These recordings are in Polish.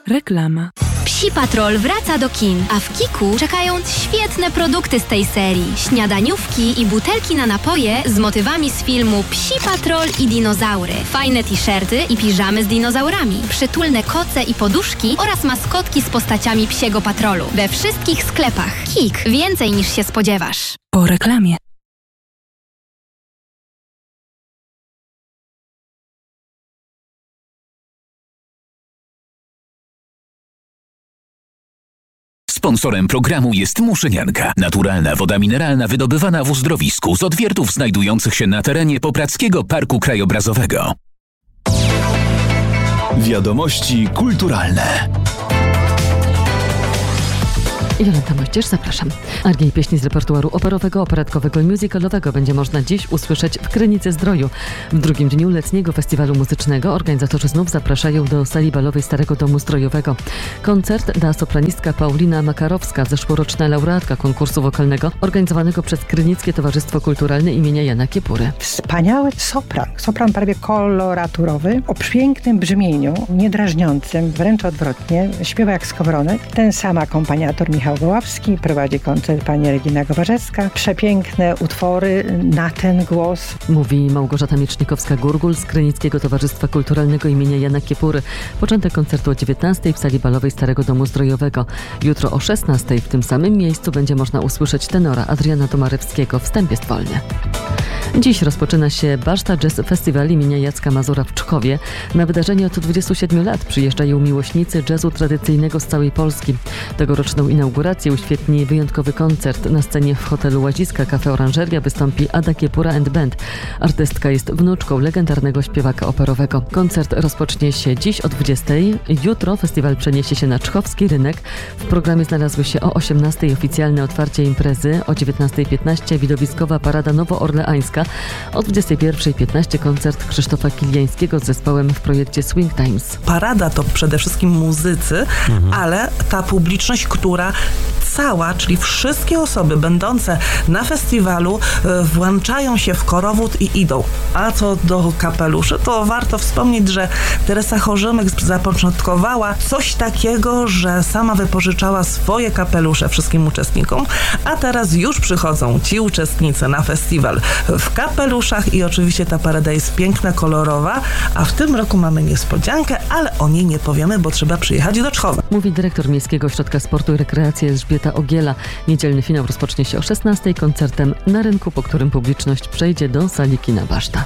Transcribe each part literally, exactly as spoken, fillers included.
Reklama. Psi Patrol wraca do kin, a w Kiku czekają świetne produkty z tej serii. Śniadaniówki i butelki na napoje z motywami z filmu Psi Patrol i dinozaury. Fajne t-shirty i piżamy z dinozaurami. Przytulne koce i poduszki oraz maskotki z postaciami Psiego Patrolu. We wszystkich sklepach. Kik. Więcej niż się spodziewasz. Po reklamie. Sponsorem programu jest Muszynianka. Naturalna woda mineralna wydobywana w uzdrowisku z odwiertów znajdujących się na terenie Popradzkiego Parku Krajobrazowego. Wiadomości kulturalne. Jolanta Moździerz, zapraszam. Arię pieśni z repertuaru operowego, operetkowego i musicalowego będzie można dziś usłyszeć w Krynicy Zdroju. W drugim dniu letniego festiwalu muzycznego organizatorzy znów zapraszają do sali balowej Starego Domu Zdrojowego. Koncert da sopranistka Paulina Makarowska, zeszłoroczna laureatka konkursu wokalnego organizowanego przez Krynickie Towarzystwo Kulturalne imienia Jana Kiepury. Wspaniały sopran, sopran prawie koloraturowy, o pięknym brzmieniu, niedrażniącym, wręcz odwrotnie, śpiewa jak skowronek. Ten sam akompaniator Michał Woławski, prowadzi koncert pani Regina Gowarzewska. Przepiękne utwory na ten głos. Mówi Małgorzata Miecznikowska-Gurgul z Krynickiego Towarzystwa Kulturalnego imienia Jana Kiepury. Początek koncertu o dziewiętnastej w sali balowej Starego Domu Zdrojowego. Jutro o szesnastej w tym samym miejscu będzie można usłyszeć tenora Adriana Tomarewskiego. Wstęp jest wolny. Dziś rozpoczyna się Baszta Jazz Festival imienia Jacka Mazura w Czchowie. Na wydarzenie od dwudziestu siedmiu lat przyjeżdżają miłośnicy jazzu tradycyjnego z całej Polski. Tegoroczną inaugurację uświetni wyjątkowy koncert. Na scenie w hotelu Łaziska Cafe Oranżeria wystąpi Ada Kiepura and Band. Artystka jest wnuczką legendarnego śpiewaka operowego. Koncert rozpocznie się dziś o dwudziestej. Jutro festiwal przeniesie się na Czchowski Rynek. W programie znalazły się o osiemnastej oficjalne otwarcie imprezy, o dziewiętnastej piętnaście widowiskowa parada nowoorleańska, o dwudziestej pierwszej piętnaście koncert Krzysztofa Kiliańskiego z zespołem w projekcie Swing Times. Parada to przede wszystkim muzycy, mhm. ale ta publiczność, która cała, czyli wszystkie osoby będące na festiwalu y, włączają się w korowód i idą. A co do kapeluszy, to warto wspomnieć, że Teresa Chorzymek zapoczątkowała coś takiego, że sama wypożyczała swoje kapelusze wszystkim uczestnikom, a teraz już przychodzą ci uczestnicy na festiwal w kapeluszach i oczywiście ta parada jest piękna, kolorowa, a w tym roku mamy niespodziankę, ale o niej nie powiemy, bo trzeba przyjechać do Czchowa. Mówi dyrektor Miejskiego Ośrodka Sportu i Rekreacji Elżbieta Ogiela. Niedzielny finał rozpocznie się o szesnastej koncertem na rynku, po którym publiczność przejdzie do sali kina Baszta.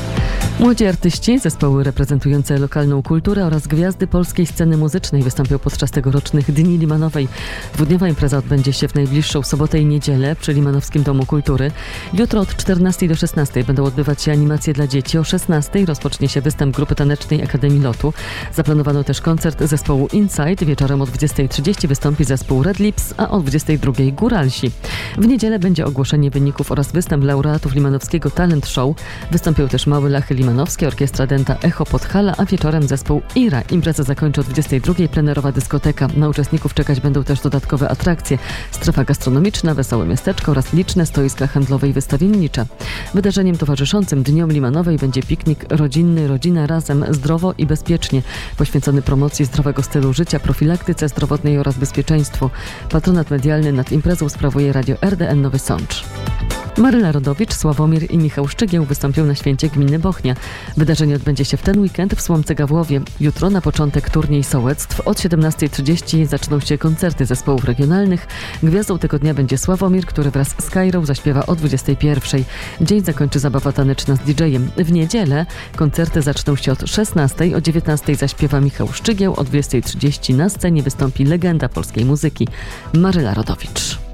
Młodzi artyści, zespoły reprezentujące lokalną kulturę oraz gwiazdy polskiej sceny muzycznej wystąpią podczas tegorocznych Dni Limanowej. Dwudniowa impreza odbędzie się w najbliższą sobotę i niedzielę przy Limanowskim Domu Kultury. Jutro od czternastej do szesnastej będą odbywać się animacje dla dzieci. O szesnastej rozpocznie się występ grupy tanecznej Akademii Lotu. Zaplanowano też koncert zespołu Inside. Wieczorem o dwudziestej trzydzieści wystąpi zespół Red Lips, a o dwudziestej drugiej Góralsi. W niedzielę będzie ogłoszenie wyników oraz występ laureatów Limanowskiego Talent Show. Wystąpią też Małe Lachy Limanowskie, Orkiestra Denta Echo Podhala, a wieczorem zespół Ira. Imprezę zakończy o dwudziestej drugiej plenerowa dyskoteka. Na uczestników czekać będą też dodatkowe atrakcje, strefa gastronomiczna, wesołe miasteczko oraz liczne stoiska handlowe i wystawiennicze. Wydarzeniem towarzyszącym Dniom Limanowej będzie piknik rodzinny Rodzina Razem Zdrowo i Bezpiecznie, poświęcony promocji zdrowego stylu życia, profilaktyce zdrowotnej oraz bezpieczeństwu. Patronat medialny nad imprezą sprawuje Radio R D N Nowy Sącz. Maryla Rodowicz, Sławomir i Michał Szczygieł wystąpią na święcie gminy Bochnia. Wydarzenie odbędzie się w ten weekend w Słomce Gawłowie. Jutro na początek turniej sołectw od siedemnastej trzydzieści zaczną się koncerty zespołów regionalnych. Gwiazdą tego dnia będzie Sławomir, który wraz z Kairą zaśpiewa o dwudziestej pierwszej. Dzień zakończy zabawa taneczna z didżejem. W niedzielę koncerty zaczną się od szesnastej, o dziewiętnastej zaśpiewa Michał Szczygieł, o dwudziestej trzydzieści na scenie wystąpi legenda polskiej muzyki Maryla Rodowicz.